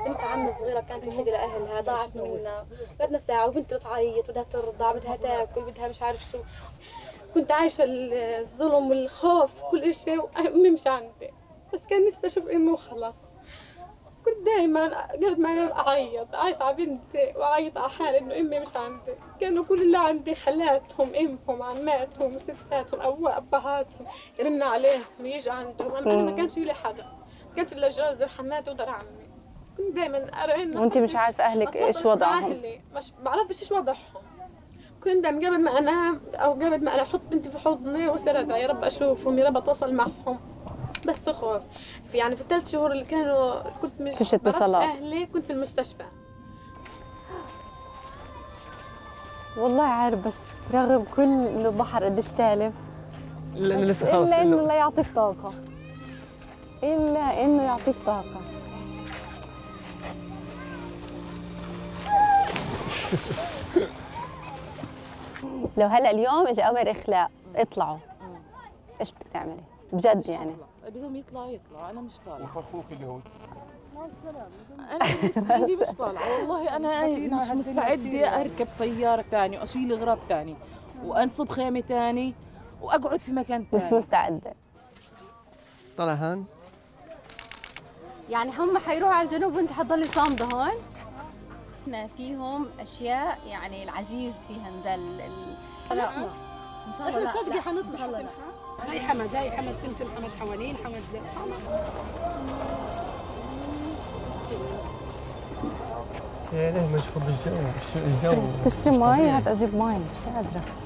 بنت عمي الصغيرة كانت وحيدة لأهلها ضاعت منا، قعدنا ساعة وبنتي بتعيط بدها ترضع بدها تاكل بدها مش عارف شو. كنت عايشة الظلم والخوف كل إشي وأمي مش عندي، بس كان نفسي أشوف أمي وخلاص. كنت دايما قبل ما أنام أعيط على بنتي وأعيط على حالي إنه أمي مش عندي. كانوا كل اللي عندي خالاتهم أمهم عماتهم ستاتهم أو أبهاتهم يرنوا عليهم يجوا عندهم. أنا ما كانش لي حدا، ما كانش إلا جوزي وحماتي ودار عمي. كنت دايما أرن وأنت مش عارفة أهلك إيش وضعهم؟ مش بعرفش إيش وضعهم. كنت دايما قبل ما أنام أو قبل ما أنا أحط بنتي في حضني وأصير أدعي يا رب أشوفهم يا رب أتواصل معهم، بس في خوف. في الثلاث شهور اللي كنت مش بعرفش أهلي كنت في المستشفى. والله عارف، بس رغم كل إنه البحر قديش تالف إلا إنه لسه خلص، إلا إنه لا يعطيك طاقة، إلا إنه يعطيك طاقة. لو هلا اليوم اجى امر اخلاء اطلعوا، ايش بدك تعملي؟ بجد يعني بدهم يطلعوا انا مش طالعه. اخوك اللي هو انا بالنسبه لي مش طالعه والله. انا مش مستعده اركب سياره ثانيه واشيل اغراض ثانيه وانصب خيمه ثانيه واقعد في مكان ثاني. مش مستعده. طلع هان يعني هم حيروحوا على الجنوب وانت حتضلي صامده هون؟ احنا فيهم اشياء يعني العزيز فيها ندل لا ان شاء الله. احنا صدقي حنطلع زي حمد، هاي حمد سمسم، حمد حوالين، حمد يا ليه مشهور بالجو. الجو تشتري مي؟ هات اجيب مي مش قادره.